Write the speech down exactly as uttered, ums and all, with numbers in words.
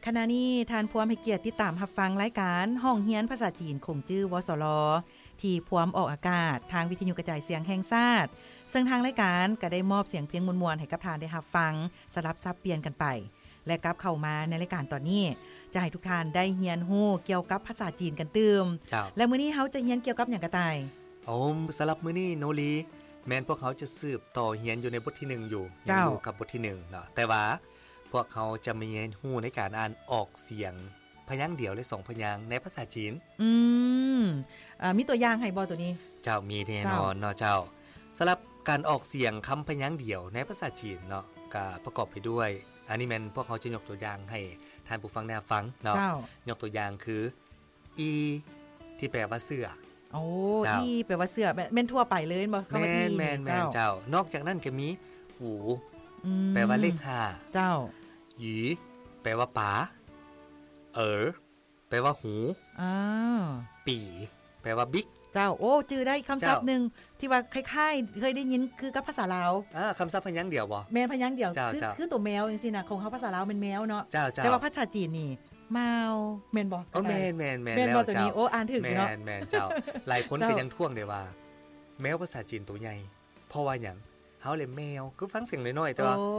ขณะนี้ทานพวมให้เกียรติติดตามรับฟังรายการห้องเฮียนภาษาจีนคงจื้อวสลที่พวมออกอากาศทางวิทยุกระจายเสียงแห่งชาติซึ่งทางรายการก็ได้มอบเสียงเพลงมวลๆให้กับทานได้รับฟังสลับซับเปลี่ยนกันไปและกลับเข้ามาในรายการตอนนี้จะให้ทุกท่านได้เรียนรู้เกี่ยวกับภาษาจีนกันตื่มและมื้อนี้เฮาจะเรียนเกี่ยวกับหยังกะต่ายโอ้สำหรับมื้อนี้โนลีแม้นพวกเขาจะสืบต่อเรียนอยู่ในบทที่หนึ่งอยู่อยู่กับบทที่หนึ่งเนาะแต่ว่าพวกเขาจะมีเรียนรู้ในการอ่านออกเสียงพยางค์เดียวและสองพยางค์ในภาษาจีนอืมอ่ามีตัวอย่างให้บ่ตัวนี้เจ้ามีแน่นอนเนาะเจ้าสำหรับการออกเสียงคำพยางค์เดียวในภาษาจีนเนาะก็ประกอบไปด้วยอันนี้แม่นพวกเขาจะยกตัวอย่างให้ท่านผู้ฟังได้ฟังเนาะยกตัวอย่างคืออีที่แปลว่าเสื้อโอ้อีแปลว่าเสื้อแม่นทั่วไปเลยบ่คำว่าอีแม่นๆๆเจ้านอกจากนั้นก็มีหูแปลว่าเลขห้าเจ้าหยีแปลว่าป๋าเอ๋อแปลว่าหูอ้าวปี่แปลว่าบิ๊กเจ้าโอ้จื่อได้คำศัพท์นึงที่ว่าคล้ายๆเคยได้ยินคือกับภาษาลาวอ่าคำศัพท์พยางค์เดียวบ่แม่นพยางค์เดียวคือคือตัวแมวจังซี่น่ะของเฮาภาษาลาวเป็นแมวเนาะแต่ว่าภาษาจีนนี่แมวแม่นบ่อ๋อแม่นๆๆแล้วเจ้าโอ้อ่านถึงเนาะแม่นๆเจ้าหลายคนก็ยังท่วงได้ว่าแมวภาษาจีนตัวใหญ่เพราะว่าหยังเฮาเลยแมวคือฟังเสียงน้อยๆแต่ว่า